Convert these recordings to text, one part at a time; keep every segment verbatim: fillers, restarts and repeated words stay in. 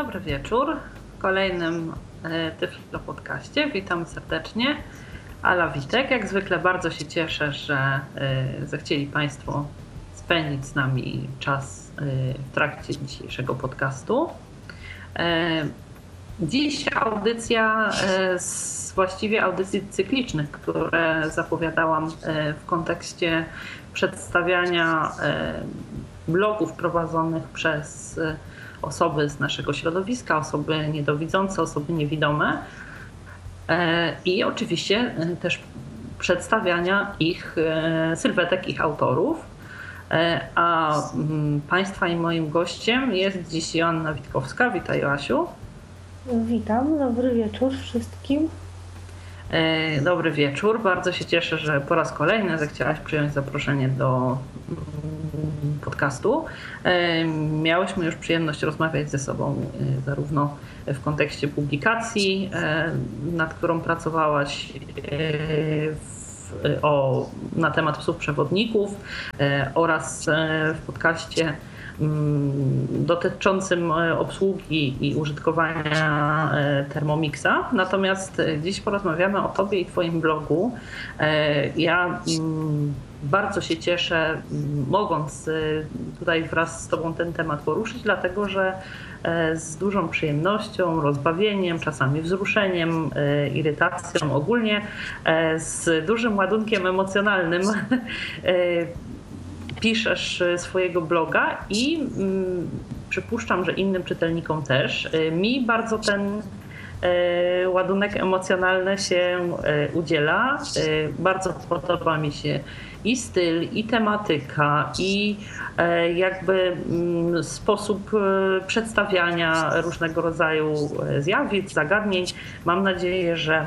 Dobry wieczór w kolejnym Tyflo Podcaście. Witam serdecznie. Ala Witek. Jak zwykle bardzo się cieszę, że zechcieli Państwo spędzić z nami czas w trakcie dzisiejszego podcastu. Dziś audycja z właściwie audycji cyklicznych, które zapowiadałam w kontekście przedstawiania blogów prowadzonych przez osoby z naszego środowiska, osoby niedowidzące, osoby niewidome i oczywiście też przedstawiania ich sylwetek, ich autorów. A Państwa i moim gościem jest dziś Joanna Witkowska. Witaj, Joasiu. Witam, dobry wieczór wszystkim. Dobry wieczór. Bardzo się cieszę, że po raz kolejny zechciałaś przyjąć zaproszenie do podcastu. Miałyśmy już przyjemność rozmawiać ze sobą zarówno w kontekście publikacji, nad którą pracowałaś w, o, na temat psów przewodników, oraz w podcaście dotyczącym obsługi i użytkowania Thermomixa. Natomiast dziś porozmawiamy o Tobie i Twoim blogu. Ja bardzo się cieszę, mogąc tutaj wraz z Tobą ten temat poruszyć, dlatego że z dużą przyjemnością, rozbawieniem, czasami wzruszeniem, irytacją, ogólnie z dużym ładunkiem emocjonalnym piszesz swojego bloga i mm, przypuszczam, że innym czytelnikom też. Mi bardzo ten e, ładunek emocjonalny się e, udziela. E, bardzo podoba mi się i styl, i tematyka, i e, jakby m, sposób e, przedstawiania różnego rodzaju zjawisk, zagadnień. Mam nadzieję, że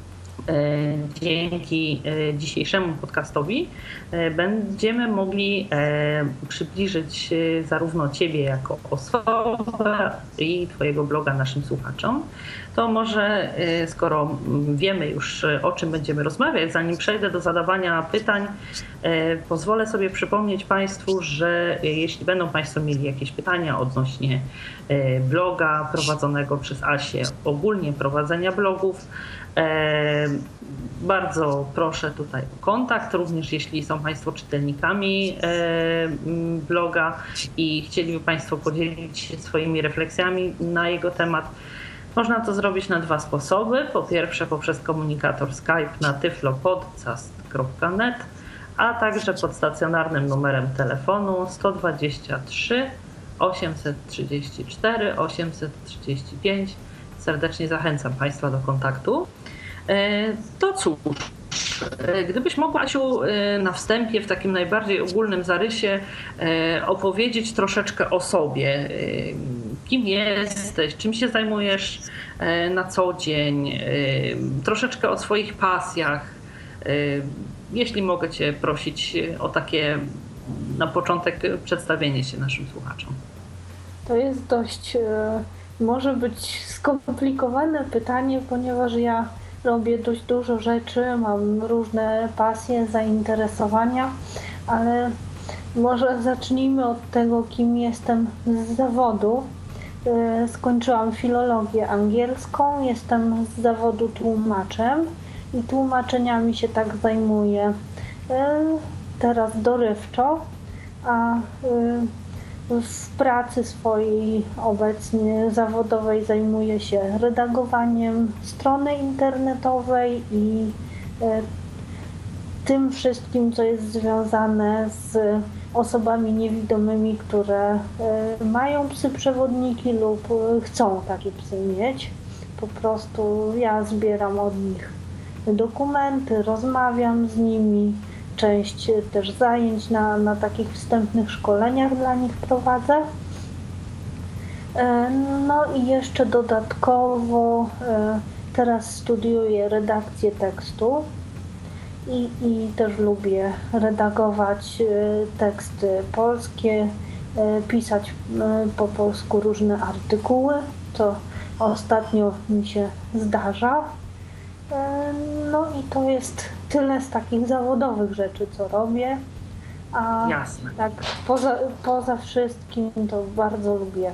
dzięki dzisiejszemu podcastowi będziemy mogli przybliżyć zarówno Ciebie jako osobę i Twojego bloga naszym słuchaczom. To może, skoro wiemy już, o czym będziemy rozmawiać, zanim przejdę do zadawania pytań, pozwolę sobie przypomnieć Państwu, że jeśli będą Państwo mieli jakieś pytania odnośnie bloga prowadzonego przez Asię, ogólnie prowadzenia blogów, bardzo proszę tutaj o kontakt, również jeśli są Państwo czytelnikami bloga i chcieliby Państwo podzielić się swoimi refleksjami na jego temat. Można to zrobić na dwa sposoby. Po pierwsze poprzez komunikator Skype na tyflopodcast kropka net, a także pod stacjonarnym numerem telefonu sto dwadzieścia trzy osiemset trzydzieści cztery osiemset trzydzieści pięć. Serdecznie zachęcam Państwa do kontaktu. To cóż, gdybyś mogła, Asiu, na wstępie w takim najbardziej ogólnym zarysie opowiedzieć troszeczkę o sobie. Kim jesteś, czym się zajmujesz na co dzień, troszeczkę o swoich pasjach. Jeśli mogę Cię prosić o takie na początek przedstawienie się naszym słuchaczom. To jest dość, może być skomplikowane pytanie, ponieważ ja robię dość dużo rzeczy, mam różne pasje, zainteresowania, ale może zacznijmy od tego, kim jestem z zawodu. Skończyłam filologię angielską, jestem z zawodu tłumaczem i tłumaczeniami się tak zajmuję teraz dorywczo, a w pracy swojej obecnie zawodowej zajmuję się redagowaniem strony internetowej i tym wszystkim, co jest związane z osobami niewidomymi, które mają psy przewodniki lub chcą takie psy mieć. Po prostu ja zbieram od nich dokumenty, rozmawiam z nimi. Część też zajęć na, na takich wstępnych szkoleniach dla nich prowadzę. No i jeszcze dodatkowo teraz studiuję redakcję tekstu i, i też lubię redagować teksty polskie, pisać po polsku różne artykuły, co ostatnio mi się zdarza. No i to jest tyle z takich zawodowych rzeczy, co robię. A Jasne. tak poza, poza wszystkim to bardzo lubię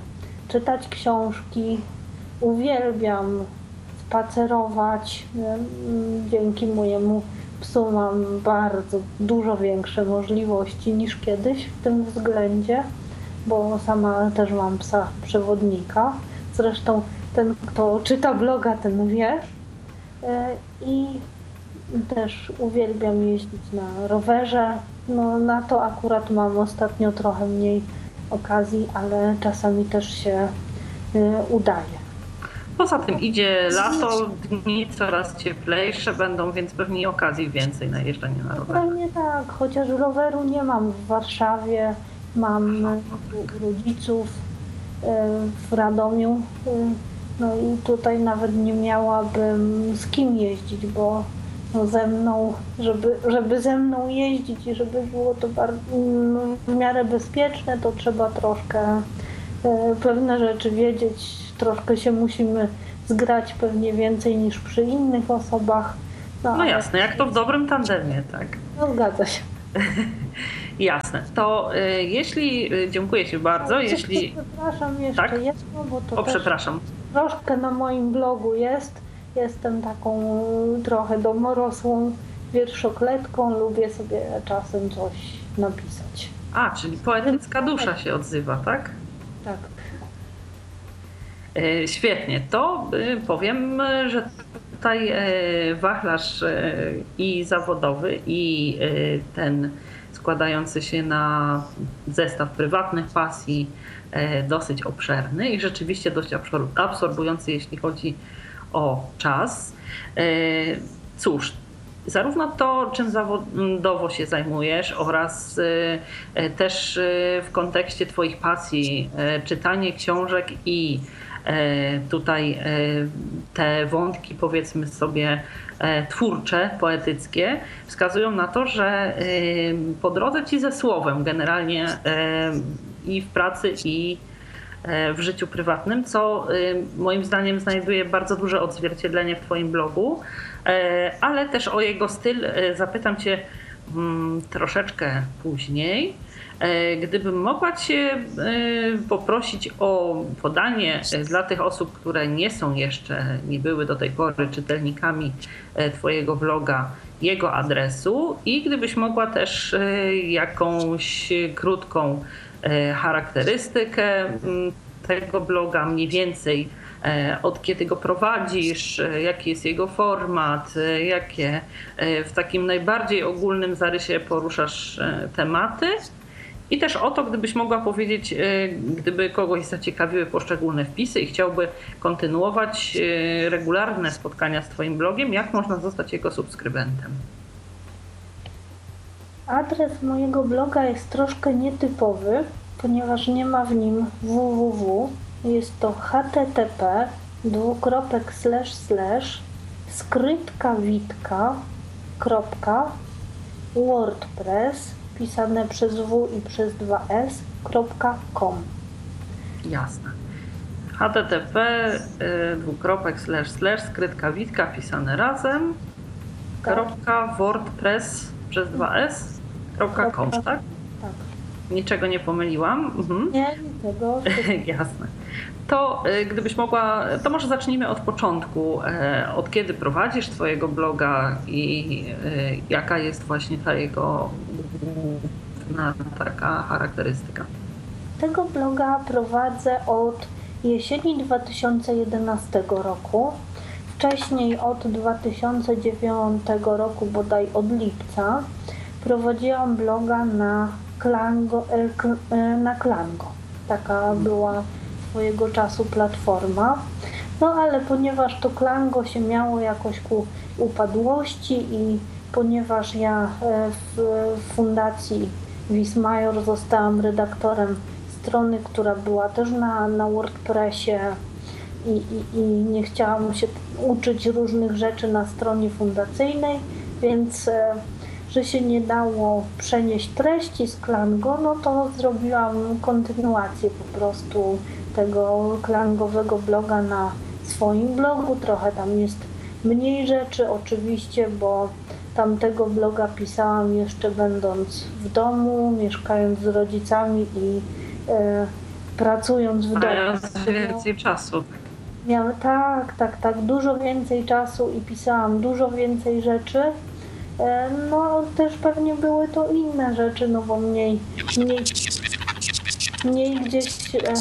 czytać książki, uwielbiam spacerować. Dzięki mojemu psu mam bardzo dużo większe możliwości niż kiedyś w tym względzie, bo sama też mam psa przewodnika. Zresztą ten, kto czyta bloga, ten wie. I też uwielbiam jeździć na rowerze. No, na to akurat mam ostatnio trochę mniej okazji, ale czasami też się udaje. Poza tym idzie lato, dni coraz cieplejsze będą, więc pewnie okazji więcej na jeżdżenie na rowerze. Pewnie tak, chociaż roweru nie mam w Warszawie, mam u rodziców w Radomiu. No i tutaj nawet nie miałabym z kim jeździć, bo no ze mną, żeby, żeby ze mną jeździć i żeby było to bardzo, w miarę bezpieczne, to trzeba troszkę pewne rzeczy wiedzieć, troszkę się musimy zgrać pewnie więcej niż przy innych osobach. No, no jasne, jak to w dobrym tandemie, tak? No zgadza się. Jasne. To y, jeśli, dziękuję Ci bardzo, Coś, jeśli... Przepraszam jeszcze tak? jedno, bo to o, też przepraszam. troszkę na moim blogu jest. Jestem taką trochę domorosłą wierszokletką, lubię sobie czasem coś napisać. A, czyli poetycka dusza się odzywa, tak? Tak. Y, świetnie. To y, powiem, że tutaj y, wachlarz y, i zawodowy, i y, ten składający się na zestaw prywatnych pasji y, dosyć obszerny i rzeczywiście dość absorbujący, jeśli chodzi o czas. Y, cóż, zarówno to, czym zawodowo się zajmujesz, oraz y, też y, w kontekście Twoich pasji, y, czytanie książek i tutaj te wątki, powiedzmy sobie, twórcze, poetyckie, wskazują na to, że po drodze Ci ze słowem generalnie i w pracy, i w życiu prywatnym, co moim zdaniem znajduje bardzo duże odzwierciedlenie w Twoim blogu, ale też o jego styl zapytam Cię troszeczkę później. Gdybym mogła Cię poprosić o podanie dla tych osób, które nie są jeszcze, nie były do tej pory czytelnikami Twojego bloga, jego adresu i gdybyś mogła też jakąś krótką charakterystykę tego bloga, mniej więcej od kiedy go prowadzisz, jaki jest jego format, jakie w takim najbardziej ogólnym zarysie poruszasz tematy. I też o to, gdybyś mogła powiedzieć, gdyby kogoś zaciekawiły poszczególne wpisy i chciałby kontynuować regularne spotkania z Twoim blogiem, jak można zostać jego subskrybentem? Adres mojego bloga jest troszkę nietypowy, ponieważ nie ma w nim www. Jest to http dwukropek slash slash skrytkawitka kropka wordpress pisane przez w i przez dwa s kropka com. Jasne. http dwukropek slash slash skrytkawitka pisane razem Tak. kropka wordpress przez dwa s kropka com, tak? Tak. Niczego nie pomyliłam? Mhm. Nie, niczego. Jasne. To gdybyś mogła, to może zacznijmy od początku. Od kiedy prowadzisz Twojego bloga i jaka jest właśnie ta jego główna taka charakterystyka? Tego bloga prowadzę od jesieni dwa tysiące jedenastego roku. Wcześniej od dwa tysiące dziewiątego roku, bodaj od lipca, prowadziłam bloga na Klango, na Klango. Taka była swojego czasu platforma. No ale ponieważ to Klango się miało jakoś ku upadłości i ponieważ ja w fundacji Wismajor zostałam redaktorem strony, która była też na, na WordPressie i, i, i nie chciałam się uczyć różnych rzeczy na stronie fundacyjnej, więc że się nie dało przenieść treści z Klango, no to zrobiłam kontynuację po prostu tego klangowego bloga na swoim blogu. Trochę tam jest mniej rzeczy oczywiście, bo tamtego bloga pisałam jeszcze będąc w domu, mieszkając z rodzicami i e, pracując w domu. Mając więcej czasu. Miałem tak, tak, tak, dużo więcej czasu i pisałam dużo więcej rzeczy. No też pewnie były to inne rzeczy, no bo mniej, mniej, mniej gdzieś...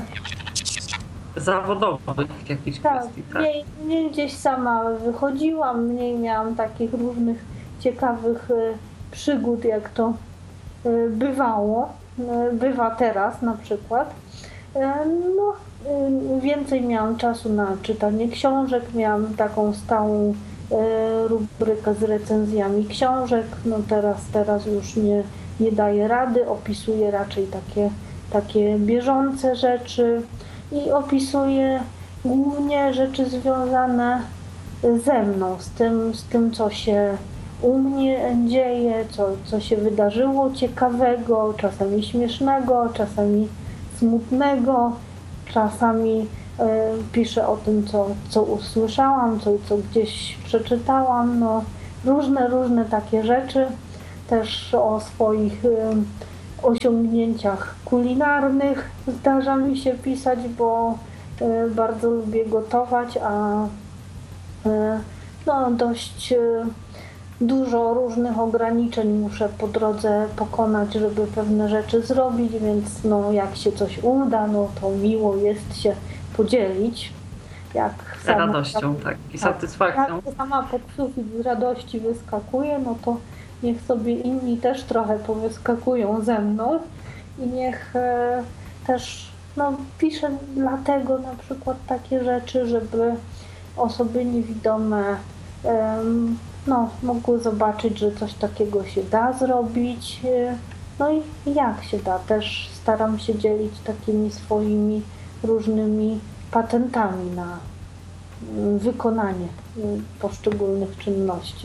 Zawodowych jakichś tak, kwestii, tak? Mniej, mniej gdzieś sama wychodziłam, mniej miałam takich różnych ciekawych przygód, jak to bywało, bywa teraz na przykład. No, więcej miałam czasu na czytanie książek, miałam taką stałą rubrykę z recenzjami książek. No teraz, teraz już nie, nie daję rady, opisuję raczej takie, takie bieżące rzeczy i opisuję głównie rzeczy związane ze mną, z tym, z tym co się u mnie dzieje, co, co się wydarzyło ciekawego, czasami śmiesznego, czasami smutnego, czasami y, piszę o tym, co, co usłyszałam, co, co gdzieś przeczytałam, no, różne, różne takie rzeczy. Też o swoich y, osiągnięciach kulinarnych zdarza mi się pisać, bo y, bardzo lubię gotować, a y, no, dość y, dużo różnych ograniczeń muszę po drodze pokonać, żeby pewne rzeczy zrobić, więc no, jak się coś uda, no to miło jest się podzielić. Jak Z sama, radością, tak, i satysfakcją. Jak sama pod sufit z radości wyskakuje, no to niech sobie inni też trochę powyskakują ze mną i niech e, też no, piszę dlatego na przykład takie rzeczy, żeby osoby niewidome e, no, mogły zobaczyć, że coś takiego się da zrobić. No i jak się da. Też staram się dzielić takimi swoimi różnymi patentami na wykonanie poszczególnych czynności.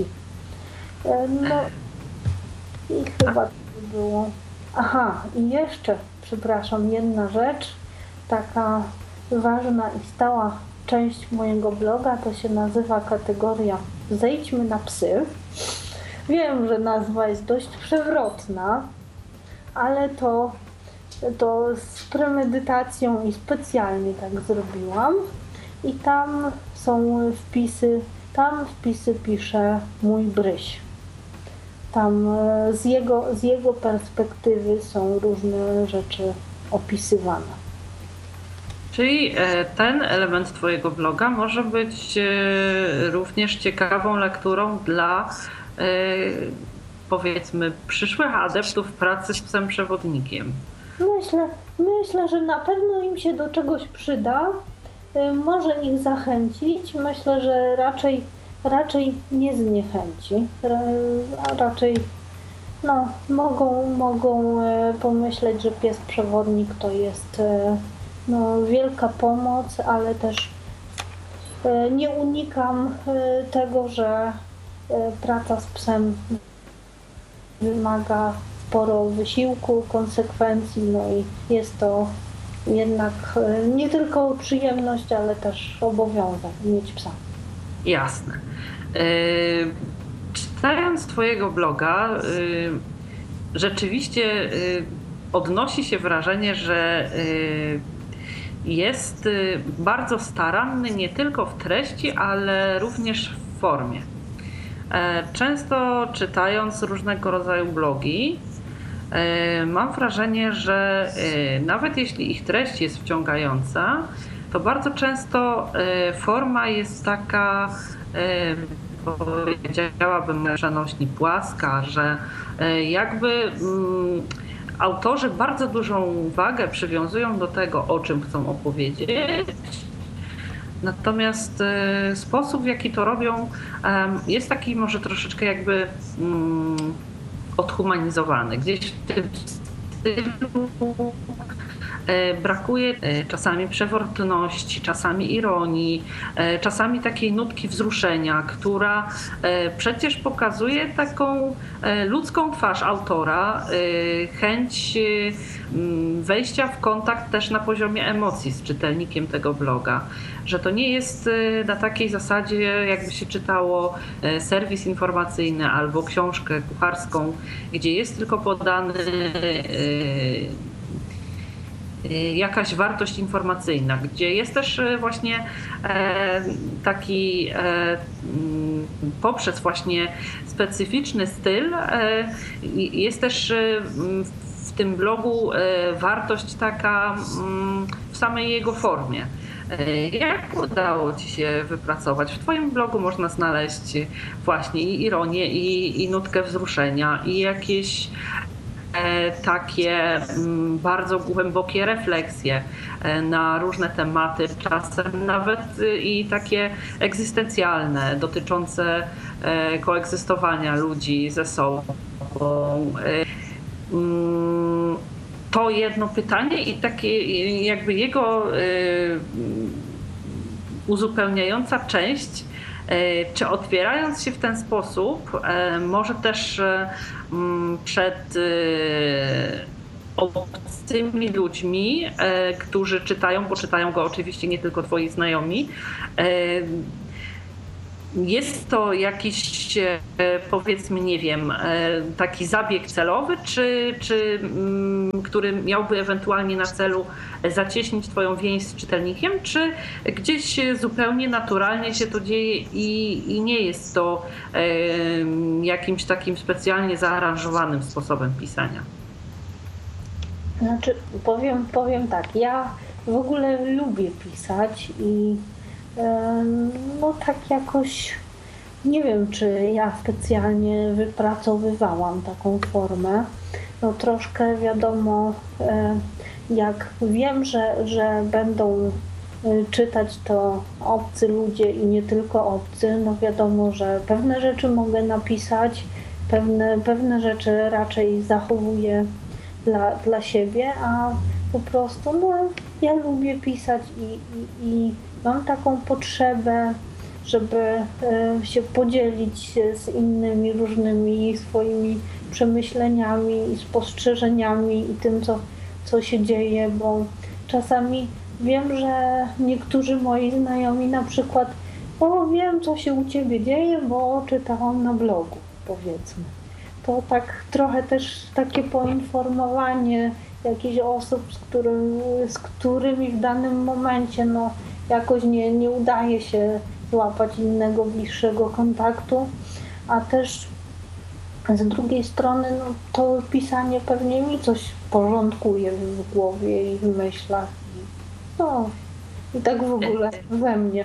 No i chyba to było. Aha, i jeszcze, przepraszam, jedna rzecz, taka ważna i stała część mojego bloga, to się nazywa kategoria Zejdźmy na psy. Wiem, że nazwa jest dość przewrotna, ale to, to z premedytacją i specjalnie tak zrobiłam. I tam są wpisy, tam wpisy pisze mój Bryś. Tam z jego, z jego perspektywy są różne rzeczy opisywane. Czyli ten element twojego bloga może być również ciekawą lekturą dla, powiedzmy, przyszłych adeptów pracy z psem przewodnikiem. Myślę, myślę, że na pewno im się do czegoś przyda, może ich zachęcić. Myślę, że raczej, raczej nie zniechęci, a raczej no, mogą, mogą pomyśleć, że pies przewodnik to jest no, wielka pomoc, ale też nie unikam tego, że praca z psem wymaga sporo wysiłku, konsekwencji, no i jest to jednak nie tylko przyjemność, ale też obowiązek mieć psa. Jasne. Yy, czytając twojego bloga, yy, rzeczywiście yy, odnosi się wrażenie, że yy, jest yy, bardzo staranny nie tylko w treści, ale również w formie. Yy, często czytając różnego rodzaju blogi, mam wrażenie, że nawet jeśli ich treść jest wciągająca, to bardzo często forma jest taka, powiedziałabym, przenośni, płaska, że jakby autorzy bardzo dużą wagę przywiązują do tego, o czym chcą opowiedzieć. Natomiast sposób, w jaki to robią, jest taki może troszeczkę jakby odhumanizowany. Gdzieś w tym stylu brakuje czasami przewrotności, czasami ironii, czasami takiej nutki wzruszenia, która przecież pokazuje taką ludzką twarz autora, chęć wejścia w kontakt też na poziomie emocji z czytelnikiem tego bloga. Że to nie jest na takiej zasadzie, jakby się czytało serwis informacyjny albo książkę kucharską, gdzie jest tylko podany jakaś wartość informacyjna, gdzie jest też właśnie taki poprzez właśnie specyficzny styl, jest też w tym blogu wartość taka w samej jego formie. Jak udało Ci się wypracować? W Twoim blogu można znaleźć właśnie i ironię, i, i nutkę wzruszenia, i jakieś e, takie m, bardzo głębokie refleksje e, na różne tematy, czasem nawet e, i takie egzystencjalne, dotyczące e, koegzystowania ludzi ze sobą. E, m, To jedno pytanie i takie jakby jego y, uzupełniająca część, y, czy otwierając się w ten sposób, y, może też y, przed y, obcymi ludźmi, y, którzy czytają, bo czytają go oczywiście nie tylko twoi znajomi, y, jest to jakiś, powiedzmy, nie wiem, taki zabieg celowy, czy, czy który miałby ewentualnie na celu zacieśnić Twoją więź z czytelnikiem, czy gdzieś zupełnie naturalnie się to dzieje i, i nie jest to jakimś takim specjalnie zaaranżowanym sposobem pisania? Znaczy, powiem, powiem tak, ja w ogóle lubię pisać i no tak jakoś nie wiem, czy ja specjalnie wypracowywałam taką formę. No troszkę wiadomo, jak wiem, że, że będą czytać to obcy ludzie i nie tylko obcy, no wiadomo, że pewne rzeczy mogę napisać, pewne, pewne rzeczy raczej zachowuję dla, dla siebie, a po prostu no ja lubię pisać i, i, i mam taką potrzebę, żeby się podzielić z innymi różnymi swoimi przemyśleniami i spostrzeżeniami i tym, co, co się dzieje, bo czasami wiem, że niektórzy moi znajomi na przykład, o wiem, co się u Ciebie dzieje, bo czytałam na blogu, powiedzmy. To tak trochę też takie poinformowanie jakichś osób, z, którym, z którymi w danym momencie no, jakoś nie, nie udaje się złapać innego, bliższego kontaktu, a też z drugiej strony no, to pisanie pewnie mi coś porządkuje w głowie i w myślach. No i tak w ogóle we mnie.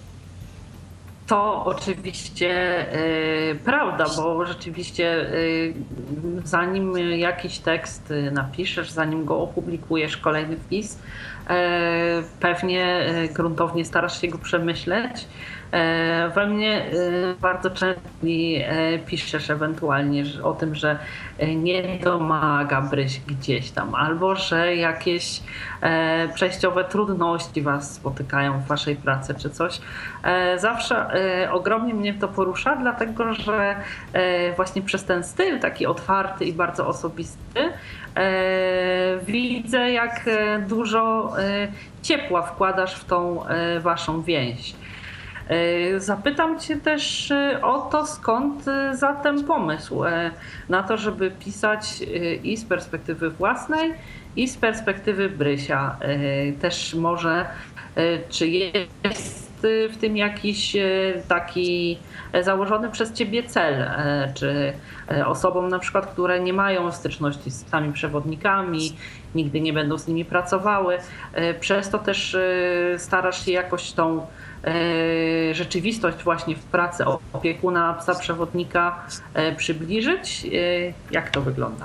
To oczywiście y, prawda, bo rzeczywiście y, zanim jakiś tekst napiszesz, zanim go opublikujesz, kolejny wpis, y, pewnie y, gruntownie starasz się go przemyśleć. Y, we mnie y, bardzo często y, piszesz ewentualnie o tym, że nie domaga Bryś gdzieś tam, albo że jakieś e, przejściowe trudności was spotykają w waszej pracy czy coś. E, zawsze e, ogromnie mnie to porusza, dlatego że e, właśnie przez ten styl taki otwarty i bardzo osobisty e, widzę, jak dużo e, ciepła wkładasz w tą e, waszą więź. Zapytam Cię też o to, skąd zatem pomysł na to, żeby pisać i z perspektywy własnej, i z perspektywy Brysia. Też może, czy jest w tym jakiś taki założony przez Ciebie cel, czy osobom na przykład, które nie mają styczności z sami przewodnikami, nigdy nie będą z nimi pracowały, przez to też starasz się jakoś tą rzeczywistość właśnie w pracy opiekuna, psa przewodnika przybliżyć? Jak to wygląda?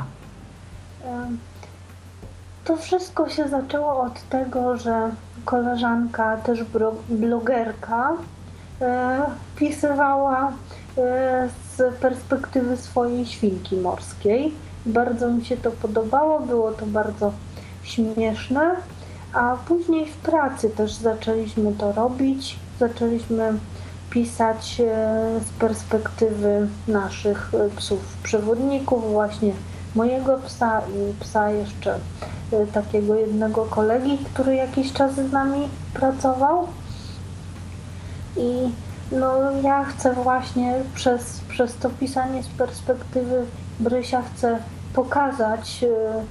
To wszystko się zaczęło od tego, że koleżanka, też blogerka, pisywała z perspektywy swojej świnki morskiej. Bardzo mi się to podobało, było to bardzo śmieszne, a później w pracy też zaczęliśmy to robić. Zaczęliśmy pisać z perspektywy naszych psów przewodników, właśnie mojego psa i psa jeszcze takiego jednego kolegi, który jakiś czas z nami pracował. I no, ja chcę właśnie przez, przez to pisanie z perspektywy Brysia chcę pokazać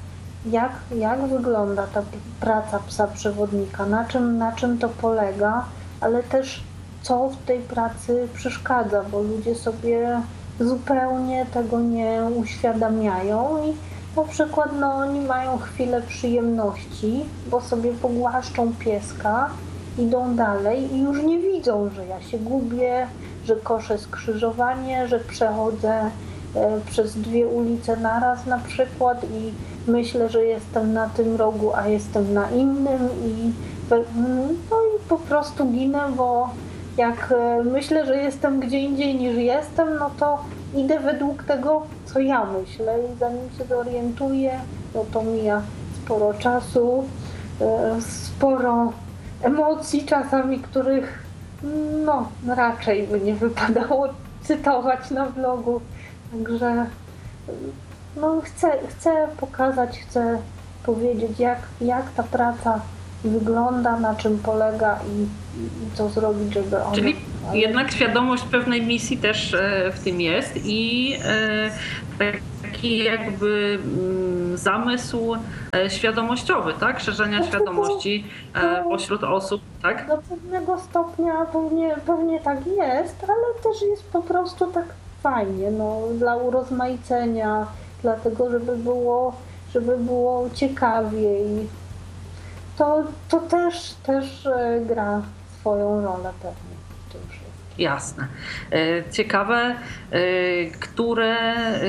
jak, jak wygląda ta praca psa przewodnika, na czym, na czym to polega, ale też co w tej pracy przeszkadza, bo ludzie sobie zupełnie tego nie uświadamiają i na przykład no, oni mają chwilę przyjemności, bo sobie pogłaszczą pieska, idą dalej i już nie widzą, że ja się gubię, że koszę skrzyżowanie, że przechodzę e, przez dwie ulice naraz na przykład i myślę, że jestem na tym rogu, a jestem na innym i, no i po prostu ginę, bo jak myślę, że jestem gdzie indziej niż jestem, no to idę według tego, co ja myślę i zanim się zorientuję, no to mija sporo czasu, sporo emocji czasami, których no raczej by nie wypadało cytować na blogu. Także no chcę, chcę pokazać, chcę powiedzieć, jak, jak ta praca wygląda, na czym polega i, i co zrobić, żeby ona... Czyli jednak świadomość pewnej misji też w tym jest i taki jakby zamysł świadomościowy, tak? Szerzenia Znaczy, świadomości to, pośród osób, tak? Do pewnego stopnia pewnie, pewnie tak jest, ale też jest po prostu tak fajnie, no, dla urozmaicenia, dlatego żeby było, żeby było ciekawiej. To, to też, też gra swoją rolę pewnie w tym wszystkim. Jasne. Ciekawe, które,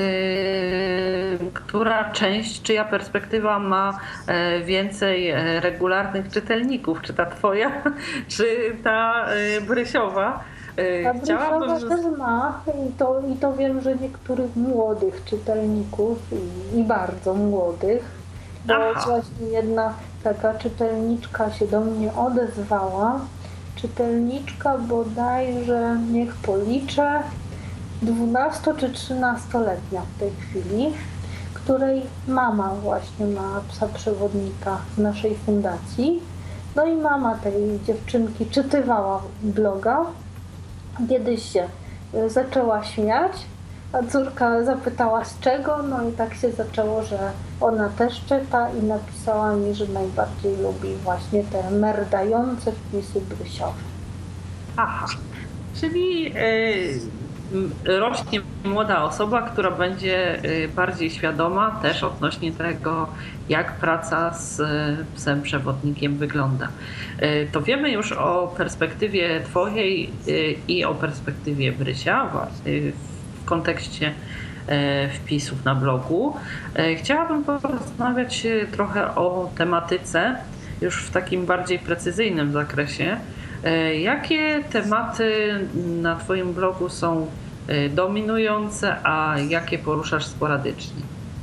która część, czyja perspektywa ma więcej regularnych czytelników? Czy ta twoja, czy ta Brysiowa? Ta Brysiowa też ma i to, i to wiem, że niektórych młodych czytelników i, i bardzo młodych, bo Aha. właśnie jedna taka czytelniczka się do mnie odezwała. Czytelniczka bodajże, niech policzę, dwunasto czy trzynastoletnia w tej chwili, której mama właśnie ma psa przewodnika w naszej fundacji. No i mama tej dziewczynki czytywała bloga. Kiedyś się zaczęła śmiać, a córka zapytała z czego, no i tak się zaczęło, że ona też czyta i napisała mi, że najbardziej lubi właśnie te merdające wpisy Brysiowe. Aha, czyli yy, rośnie młoda osoba, która będzie yy, bardziej świadoma też odnośnie tego, jak praca z psem przewodnikiem wygląda. Yy, to wiemy już o perspektywie twojej yy, i o perspektywie Brysia właśnie w kontekście wpisów na blogu. Chciałabym porozmawiać trochę o tematyce już w takim bardziej precyzyjnym zakresie. Jakie tematy na twoim blogu są dominujące, a jakie poruszasz sporadycznie?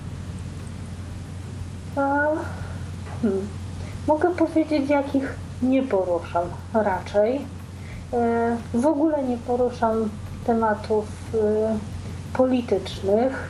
Hmm. Mogę powiedzieć, jakich nie poruszam raczej. W ogóle nie poruszam tematów politycznych,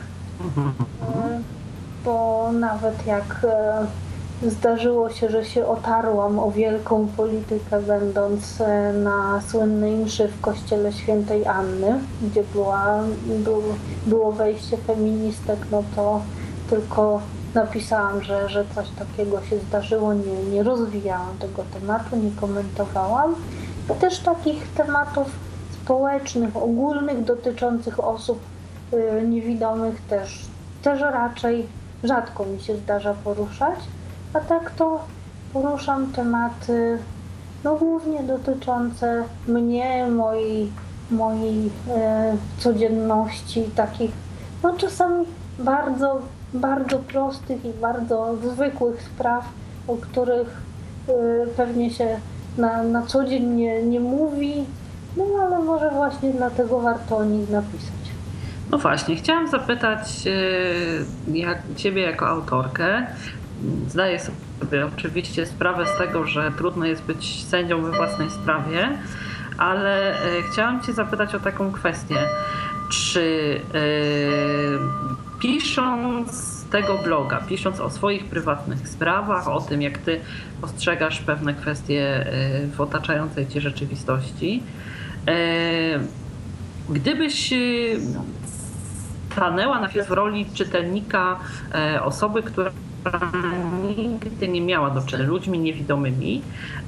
bo nawet jak zdarzyło się, że się otarłam o wielką politykę, będąc na słynnej mszy w kościele świętej Anny, gdzie była, był, było wejście feministek, no to tylko napisałam, że, że coś takiego się zdarzyło, nie, nie rozwijałam tego tematu, nie komentowałam. Bo też takich tematów społecznych, ogólnych, dotyczących osób niewidomych też, też raczej rzadko mi się zdarza poruszać, a tak to poruszam tematy no głównie dotyczące mnie, mojej, mojej e, codzienności, takich no czasami bardzo, bardzo prostych i bardzo zwykłych spraw, o których e, pewnie się na, na co dzień nie, nie mówi, no ale może właśnie dlatego warto o nich napisać. No właśnie, chciałam zapytać jak ciebie jako autorkę. Zdaję sobie oczywiście sprawę z tego, że trudno jest być sędzią we własnej sprawie, ale chciałam cię zapytać o taką kwestię. Czy yy, pisząc tego bloga, pisząc o swoich prywatnych sprawach, o tym, jak ty postrzegasz pewne kwestie w otaczającej cię rzeczywistości, yy, gdybyś stanęła na chwilę w roli czytelnika, osoby, która nigdy nie miała do czynienia z ludźmi niewidomymi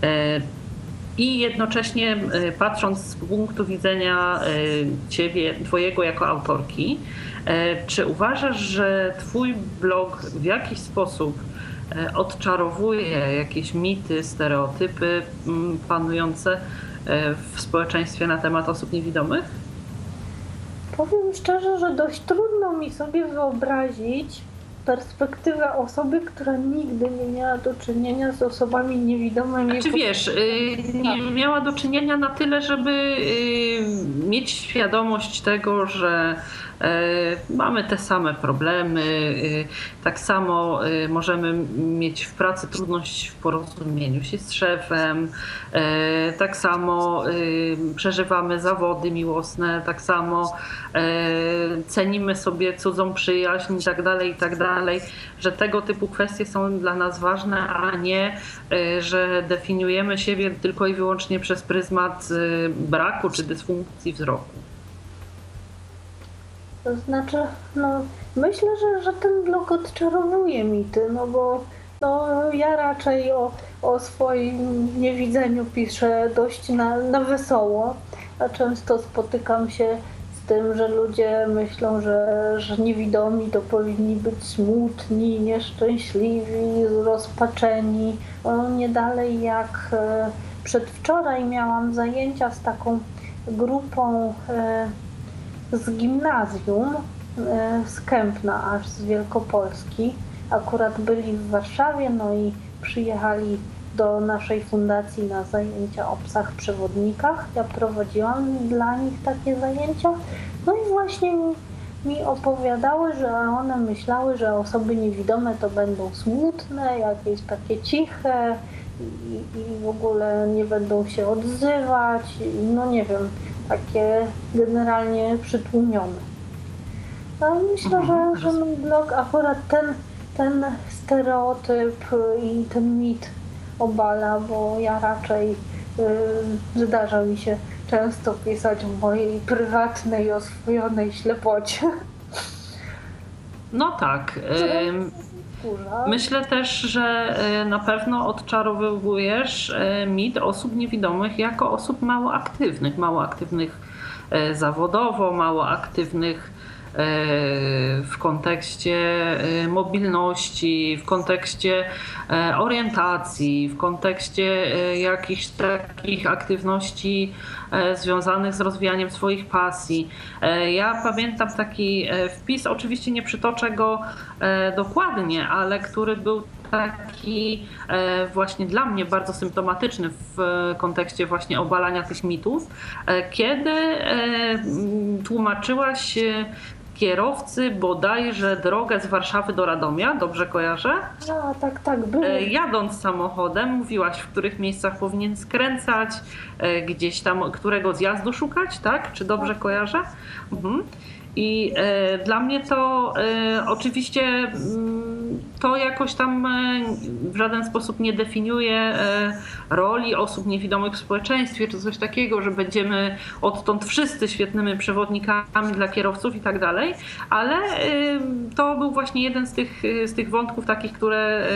i jednocześnie patrząc z punktu widzenia ciebie, twojego jako autorki, czy uważasz, że twój blog w jakiś sposób odczarowuje jakieś mity, stereotypy panujące w społeczeństwie na temat osób niewidomych? Powiem szczerze, że dość trudno mi sobie wyobrazić perspektywę osoby, która nigdy nie miała do czynienia z osobami niewidomymi. Czy wiesz, nie miała do czynienia na tyle, żeby mieć świadomość tego, że mamy te same problemy, tak samo możemy mieć w pracy trudność w porozumieniu się z szefem, tak samo przeżywamy zawody miłosne, tak samo cenimy sobie cudzą przyjaźń i tak dalej, i tak dalej, że tego typu kwestie są dla nas ważne, a nie, że definiujemy siebie tylko i wyłącznie przez pryzmat braku czy dysfunkcji wzroku. To znaczy, no myślę, że, że ten blog odczarowuje mity, no bo no, ja raczej o, o swoim niewidzeniu piszę dość na, na wesoło, a często spotykam się z tym, że ludzie myślą, że, że niewidomi to powinni być smutni, nieszczęśliwi, rozpaczeni. No, nie dalej jak przedwczoraj miałam zajęcia z taką grupą z gimnazjum z Kępna, aż z Wielkopolski. Akurat byli w Warszawie, no i przyjechali do naszej fundacji na zajęcia o psach przewodnikach. Ja prowadziłam dla nich takie zajęcia. No i właśnie mi, mi opowiadały, że one myślały, że osoby niewidome to będą smutne, jakieś takie ciche i, i w ogóle nie będą się odzywać. No nie wiem, takie generalnie przytłumione. No myślę, że, że mój blog akurat ten, ten stereotyp i ten mit obala, bo ja raczej yy, zdarza mi się często pisać o mojej prywatnej, oswojonej ślepocie. No tak. Myślę też, że na pewno odczarowujesz mit osób niewidomych jako osób mało aktywnych, mało aktywnych zawodowo, mało aktywnych w kontekście mobilności, w kontekście orientacji, w kontekście jakichś takich aktywności związanych z rozwijaniem swoich pasji. Ja pamiętam taki wpis, oczywiście nie przytoczę go dokładnie, ale który był taki właśnie dla mnie bardzo symptomatyczny w kontekście właśnie obalania tych mitów, kiedy tłumaczyłaś kierowcy bodajże drogę z Warszawy do Radomia, dobrze kojarzę? No, tak, tak, było. Jadąc samochodem mówiłaś, w których miejscach powinien skręcać, gdzieś tam, którego zjazdu szukać, tak? Czy dobrze kojarzę? Mhm. I e, dla mnie to e, oczywiście m, to jakoś tam e, w żaden sposób nie definiuje e, roli osób niewidomych w społeczeństwie, czy coś takiego, że będziemy odtąd wszyscy świetnymi przewodnikami dla kierowców i tak dalej, ale e, to był właśnie jeden z tych, z tych wątków takich, które e,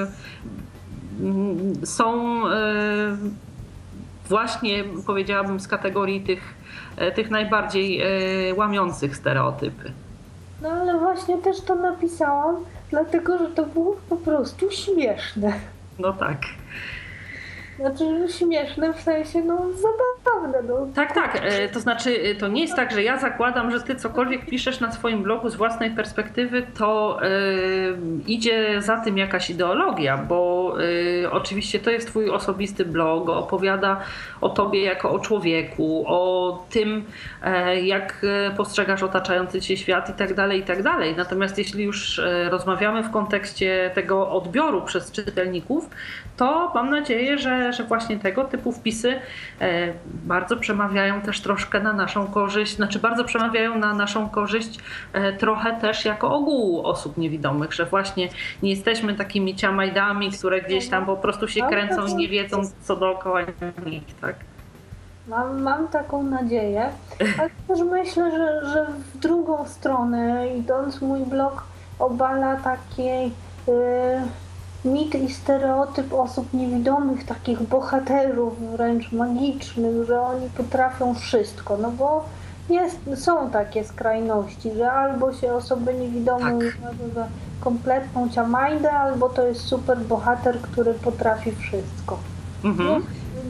m, są e, właśnie, powiedziałabym, z kategorii tych tych najbardziej łamiących stereotypy. No ale właśnie też to napisałam, dlatego że to było po prostu śmieszne. No tak. Znaczy śmieszne w sensie, no zabawne. No. Tak, tak. To znaczy, to nie jest tak, że ja zakładam, że ty cokolwiek piszesz na swoim blogu z własnej perspektywy, to yy, idzie za tym jakaś ideologia, bo yy, oczywiście to jest twój osobisty blog, opowiada o tobie jako o człowieku, o tym, yy, jak postrzegasz otaczający cię świat i tak dalej, i tak dalej. Natomiast jeśli już yy, rozmawiamy w kontekście tego odbioru przez czytelników, to mam nadzieję, że, że właśnie tego typu wpisy e, bardzo przemawiają też troszkę na naszą korzyść, znaczy bardzo przemawiają na naszą korzyść e, trochę też jako ogółu osób niewidomych, że właśnie nie jesteśmy takimi ciamajdami, które gdzieś tam po prostu się kręcą i nie wiedzą, co dookoła nich, tak? Mam, mam taką nadzieję, ale też myślę, że, że w drugą stronę idąc mój blog obala takie mit i stereotyp osób niewidomych, takich bohaterów wręcz magicznych, że oni potrafią wszystko, no bo jest, są takie skrajności, że albo się osobę niewidomą Tak. uważa za kompletną ciamajdę, albo to jest super bohater, który potrafi wszystko. Mhm. Nie,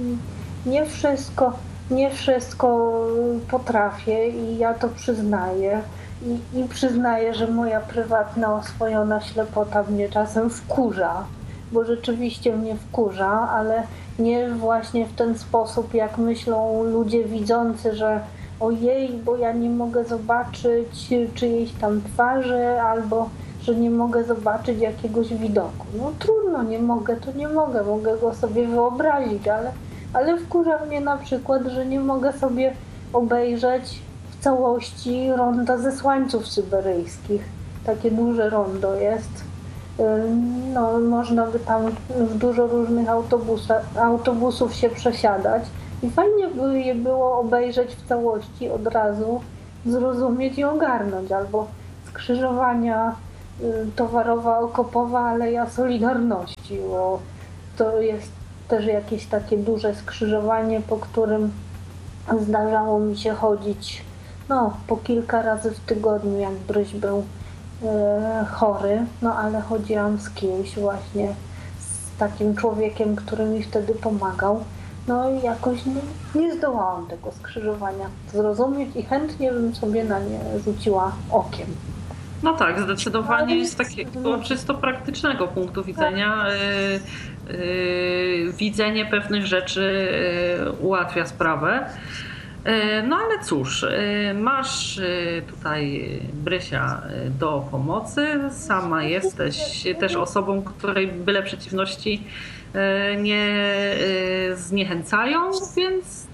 nie wszystko, nie wszystko potrafię i ja to przyznaję. I, I przyznaję, że moja prywatna, oswojona ślepota mnie czasem wkurza, bo rzeczywiście mnie wkurza, ale nie właśnie w ten sposób, jak myślą ludzie widzący, że ojej, bo ja nie mogę zobaczyć czyjejś tam twarzy, albo że nie mogę zobaczyć jakiegoś widoku. No trudno, nie mogę, to nie mogę, mogę go sobie wyobrazić, ale, ale wkurza mnie na przykład, że nie mogę sobie obejrzeć w całości ronda zesłańców syberyjskich. Takie duże rondo jest. No, można by tam w dużo różnych autobusów się przesiadać i fajnie by je było obejrzeć w całości od razu, zrozumieć i ogarnąć. Albo skrzyżowania Towarowa-Okopowa Aleja Solidarności, bo to jest też jakieś takie duże skrzyżowanie, po którym zdarzało mi się chodzić no, po kilka razy w tygodniu, jak Bryś był e, chory, no ale chodziłam z kimś właśnie, z takim człowiekiem, który mi wtedy pomagał. No i jakoś nie, nie zdołałam tego skrzyżowania zrozumieć i chętnie bym sobie na nie rzuciła okiem. No tak, zdecydowanie z takiego czysto praktycznego punktu widzenia yy, yy, widzenie pewnych rzeczy yy, ułatwia sprawę. No ale cóż, masz tutaj Brysia do pomocy, sama jesteś też osobą, której byle przeciwności nie zniechęcają, więc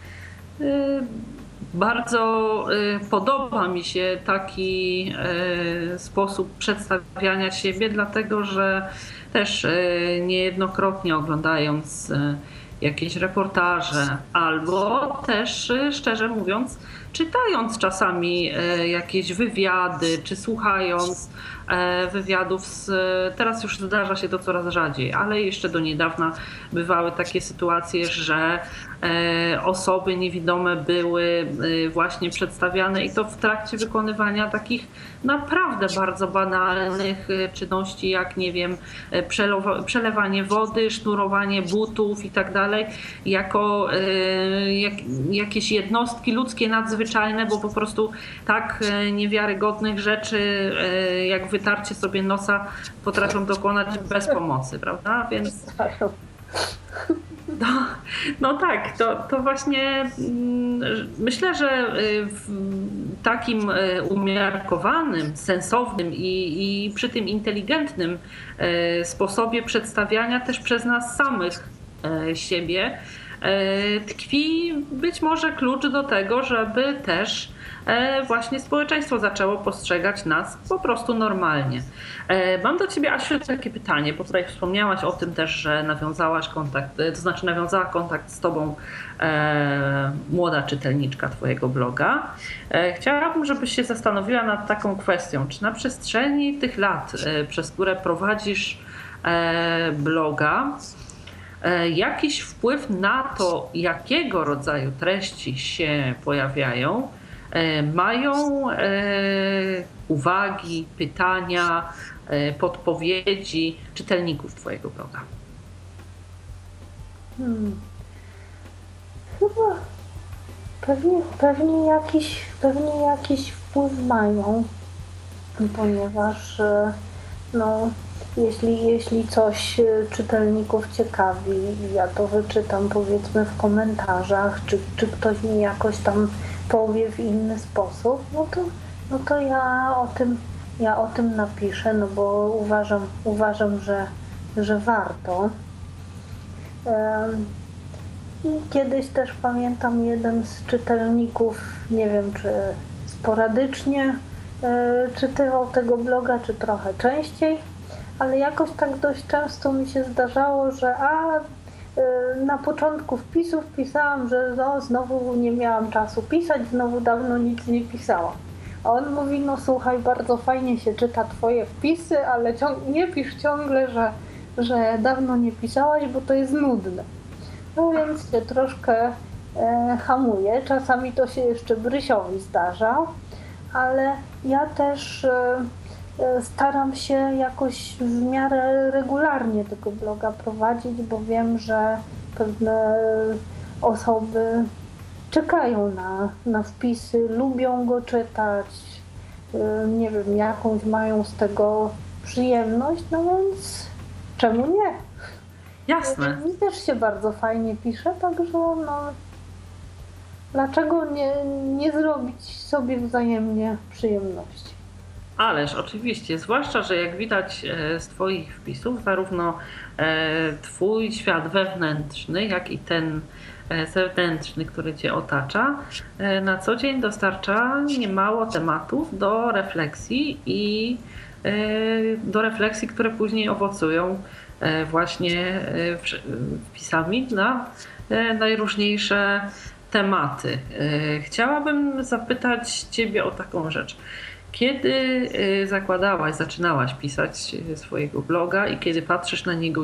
bardzo podoba mi się taki sposób przedstawiania siebie, dlatego że też niejednokrotnie oglądając jakieś reportaże, albo też, szczerze mówiąc, czytając czasami jakieś wywiady, czy słuchając wywiadów z, teraz już zdarza się to coraz rzadziej, ale jeszcze do niedawna bywały takie sytuacje, że osoby niewidome były właśnie przedstawiane i to w trakcie wykonywania takich naprawdę bardzo banalnych czynności, jak nie wiem, przelewanie wody, sznurowanie butów i tak dalej, jako jak, jakieś jednostki ludzkie nadzwyczajne, bo po prostu tak niewiarygodnych rzeczy jak wytarcie sobie nosa potrafią dokonać bez pomocy, prawda? Więc no, no tak, to, to właśnie myślę, że w takim umiarkowanym, sensownym i, i przy tym inteligentnym sposobie przedstawiania też przez nas samych siebie tkwi być może klucz do tego, żeby też właśnie społeczeństwo zaczęło postrzegać nas po prostu normalnie. Mam do ciebie, Asiu, takie pytanie, bo tutaj wspomniałaś o tym też, że nawiązałaś kontakt, to znaczy nawiązała kontakt z tobą e, młoda czytelniczka twojego bloga. E, chciałabym, żebyś się zastanowiła nad taką kwestią, czy na przestrzeni tych lat, e, przez które prowadzisz e, bloga, e, jakiś wpływ na to, jakiego rodzaju treści się pojawiają, mają e, uwagi, pytania, e, podpowiedzi czytelników twojego bloga? Hmm. Chyba pewnie, pewnie, jakiś, pewnie jakiś wpływ mają, ponieważ no, jeśli, jeśli coś czytelników ciekawi, ja to wyczytam powiedzmy w komentarzach, czy, czy ktoś mi jakoś tam powie w inny sposób, no to, no to ja o tym, ja o tym napiszę, no bo uważam, uważam, że, że warto. I kiedyś też pamiętam, jeden z czytelników, nie wiem czy sporadycznie czytywał tego bloga, czy trochę częściej, ale jakoś tak dość często mi się zdarzało, że a na początku wpisów pisałam, że no, znowu nie miałam czasu pisać, znowu dawno nic nie pisałam. A on mówi, no słuchaj, bardzo fajnie się czyta twoje wpisy, ale ciąg- nie pisz ciągle, że, że dawno nie pisałaś, bo to jest nudne. No więc się troszkę e, hamuję. Czasami to się jeszcze Brysiowi zdarza, ale ja też e, e, staram się jakoś w miarę regularnie tego bloga prowadzić, bo wiem, że pewne osoby czekają na, na wpisy, lubią go czytać, e, nie wiem, jakąś mają z tego przyjemność, no więc czemu nie? Jasne. Mi też się bardzo fajnie pisze, także no, dlaczego nie, nie zrobić sobie wzajemnie przyjemności? Ależ oczywiście, zwłaszcza, że jak widać e, z Twoich wpisów, zarówno e, Twój świat wewnętrzny, jak i ten e, zewnętrzny, który Cię otacza, e, na co dzień dostarcza niemało tematów do refleksji i e, do refleksji, które później owocują e, właśnie e, wsz- wpisami na e, najróżniejsze tematy. E, Chciałabym zapytać Ciebie o taką rzecz. Kiedy y, zakładałaś, zaczynałaś pisać y, swojego bloga i kiedy patrzysz na niego